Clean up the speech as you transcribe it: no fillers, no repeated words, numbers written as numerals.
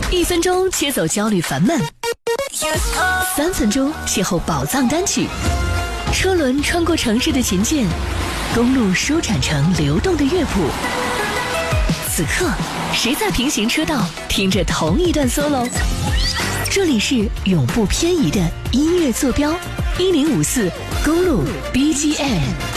1分钟切走焦虑烦闷，3分钟邂逅宝藏单曲。车轮穿过城市的琴键，公路舒展成流动的乐谱。此刻，谁在平行车道听着同一段 solo？ 这里是永不偏移的音乐坐标，1054公路 BGM。